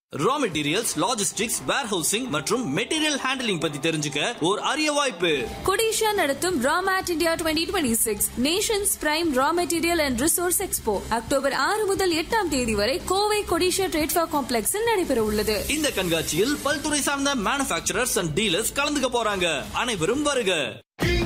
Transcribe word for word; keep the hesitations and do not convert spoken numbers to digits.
Raw materials, logistics, warehousing மற்றும் material handling பத்தி தெரிஞ்சுக்க ஒரு அரிய வாய்ப்பு. கொடிஷா நடத்தும் ராமேட் India twenty twenty-six Nations prime raw material and resource expo October ஆறு முதல் எட்டாம் தேதி வரை கோவை கொடிஷா ட்ரேட்ஃபா காம்ப்ளெக்ஸில் நடைபெற உள்ளது. இந்த கண்காட்சியில் பல்துறை சார்ந்த மேனுஃபேக்சரர்ஸ் அண்ட் டீலர்ஸ் கலந்துக்க போறாங்க. அனைவரும் வருக.